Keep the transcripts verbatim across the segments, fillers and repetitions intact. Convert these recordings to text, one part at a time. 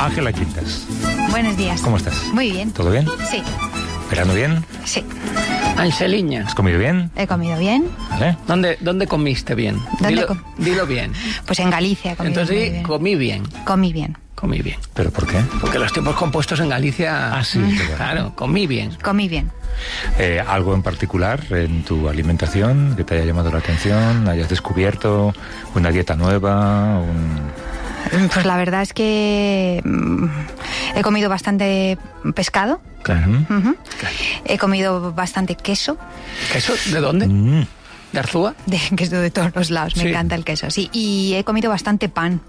Ángela Quintas. Buenos días. ¿Cómo estás? Muy bien. ¿Todo bien? Sí. ¿Verano bien? Sí. Angeliña, ¿Has comido bien? He comido bien. ¿Vale? ¿dónde, dónde comiste bien? ¿Dónde dilo, com- dilo bien. Pues en Galicia he comido Entonces muy sí, bien. comí bien. Comí bien. Comí bien. ¿Pero por qué? Porque los tiempos compuestos en Galicia... Ah, sí, claro. Claro, comí bien. Comí bien. Eh, ¿Algo en particular en tu alimentación que te haya llamado la atención? ¿Hayas descubierto una dieta nueva? Un... Pues la verdad es que mm, he comido bastante pescado. Claro. Ujú. Ujú. Claro. He comido bastante queso. ¿Queso? ¿De dónde? Mm. ¿De Arzúa? De queso de todos los lados. Me Sí. encanta el queso, sí. Y he comido bastante pan.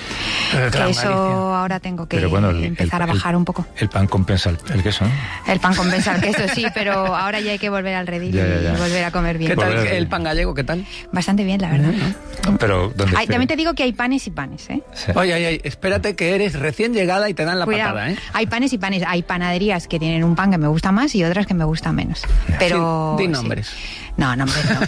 Eh, claro, Que eso Galicia. ahora tengo que Pero bueno, el- empezar el- a bajar el- un poco. El pan compensa el, el queso, ¿no? El pan compensa el queso, sí, pero ahora ya hay que volver al redil Ya, ya, ya. y volver a comer bien. ¿Qué tal Volver- el pan gallego? ¿Qué tal? Bastante bien, la verdad. Pero ¿dónde Ay, esté? también te digo que hay panes y panes, ¿eh? Sí. Oye, oye, oye, espérate que eres recién llegada y te dan la Cuidado. patada, ¿eh? Hay panes y panes. Hay panaderías que tienen un pan que me gusta más y otras que me gustan menos. Pero... Sí, di sí. nombres. No, nombres no.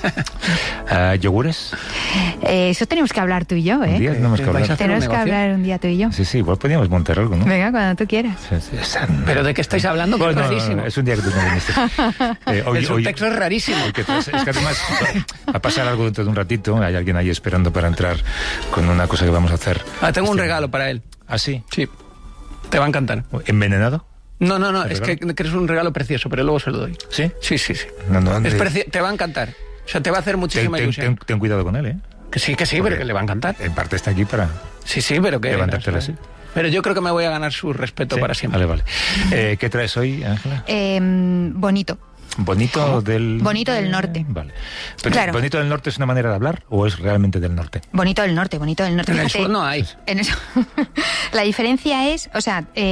Ah, ¿Yogures? Eh, eso tenemos que hablar tú y yo, Un día ¿eh? tenemos que ¿Vais a hablar. hacer Tenemos un que negocio? hablar un día tú y yo. Sí, sí, igual podríamos montar algo, ¿no? Venga, cuando tú quieras. Sí, sí, esa- ¿Pero de qué estáis hablando? Que Bueno, es no, no, rarísimo. no, es un día que tú no viniste. Eh, hoy- El hoy- subtexto es rarísimo. hoy que traes- es que además va a pasar algo dentro de un ratito. Hay alguien ahí esperando para entrar con una cosa que vamos a hacer. Ah, tengo un Este- regalo para él. ¿Ah, sí? Sí. Te va a encantar. ¿Envenenado? No, no, no, ¿El es que, regalo? que es un regalo precioso, pero luego se lo doy. ¿Sí? Sí, sí, sí. No, no, Es de- preci- te va a encantar. O sea, te va a hacer ten, muchísima ten- ilusión. ten- ten cuidado con él, ¿eh? Que sí, que sí, Porque pero que le va a encantar. En parte está aquí para... Sí, sí, pero que... Levantártela o sea, así. Pero yo creo que me voy a ganar su respeto Sí, para siempre. Vale, vale. Eh, ¿Qué traes hoy, Ángela? Eh, bonito. ¿Bonito del...? Bonito del norte. Vale. Pero, Claro. ¿bonito del norte es una manera de hablar o es realmente del norte? Bonito del norte, bonito del norte. En el Fíjate, sur no hay. en eso. La diferencia es, o sea... eh,